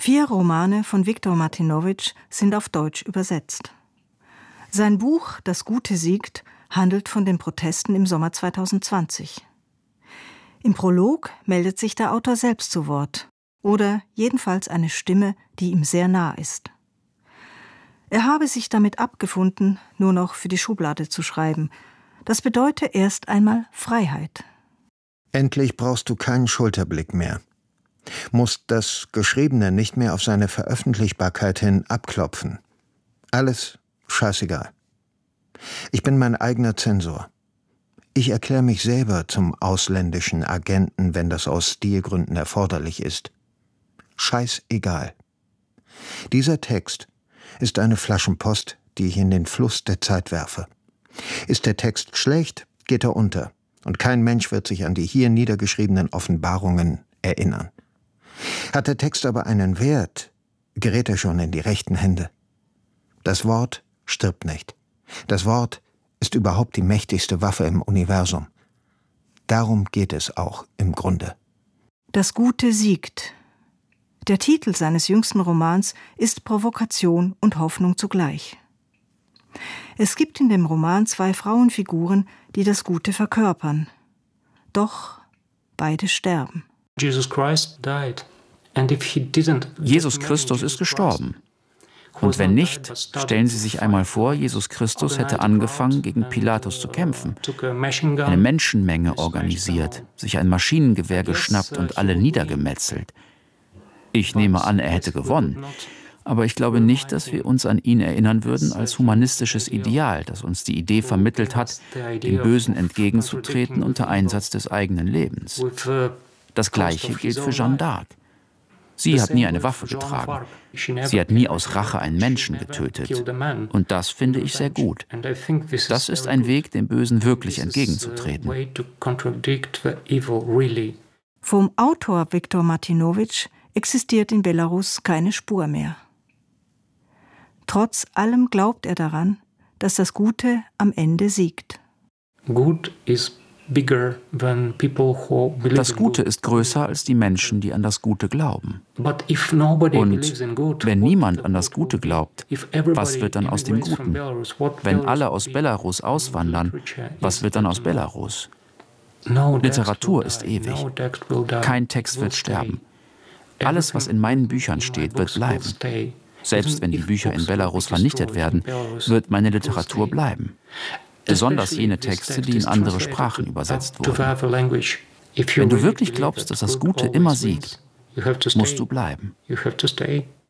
4 Romane von Wiktor Martinowitsch sind auf Deutsch übersetzt. Sein Buch »Das Gute siegt« handelt von den Protesten im Sommer 2020. Im Prolog meldet sich der Autor selbst zu Wort, oder jedenfalls eine Stimme, die ihm sehr nah ist. Er habe sich damit abgefunden, nur noch für die Schublade zu schreiben. Das bedeute erst einmal Freiheit. Endlich brauchst du keinen Schulterblick mehr. Musst das Geschriebene nicht mehr auf seine Veröffentlichbarkeit hin abklopfen. Alles scheißegal. Ich bin mein eigener Zensor. Ich erkläre mich selber zum ausländischen Agenten, wenn das aus Stilgründen erforderlich ist. Scheißegal. Dieser Text ist eine Flaschenpost, die ich in den Fluss der Zeit werfe. Ist der Text schlecht, geht er unter, und kein Mensch wird sich an die hier niedergeschriebenen Offenbarungen erinnern. Hat der Text aber einen Wert, gerät er schon in die rechten Hände. Das Wort stirbt nicht. Das Wort ist überhaupt die mächtigste Waffe im Universum. Darum geht es auch im Grunde. Das Gute siegt. Der Titel seines jüngsten Romans ist Provokation und Hoffnung zugleich. Es gibt in dem Roman 2 Frauenfiguren, die das Gute verkörpern. Doch beide sterben. Jesus Christus ist gestorben. Und wenn nicht, stellen Sie sich einmal vor, Jesus Christus hätte angefangen, gegen Pilatus zu kämpfen, eine Menschenmenge organisiert, sich ein Maschinengewehr geschnappt und alle niedergemetzelt. Ich nehme an, er hätte gewonnen. Aber ich glaube nicht, dass wir uns an ihn erinnern würden als humanistisches Ideal, das uns die Idee vermittelt hat, dem Bösen entgegenzutreten unter Einsatz des eigenen Lebens. Das Gleiche gilt für Jeanne d'Arc. Sie hat nie eine Waffe getragen. Sie hat nie aus Rache einen Menschen getötet. Und das finde ich sehr gut. Das ist ein Weg, dem Bösen wirklich entgegenzutreten. Vom Autor Wiktor Martinowitsch existiert in Belarus keine Spur mehr. Trotz allem glaubt er daran, dass das Gute am Ende siegt. Das Gute ist größer als die Menschen, die an das Gute glauben. Und wenn niemand an das Gute glaubt, was wird dann aus dem Guten? Wenn alle aus Belarus auswandern, was wird dann aus Belarus? Literatur ist ewig. Kein Text wird sterben. Alles, was in meinen Büchern steht, wird bleiben. Selbst wenn die Bücher in Belarus vernichtet werden, wird meine Literatur bleiben. Besonders jene Texte, die in andere Sprachen übersetzt wurden. Wenn du wirklich glaubst, dass das Gute immer siegt, musst du bleiben.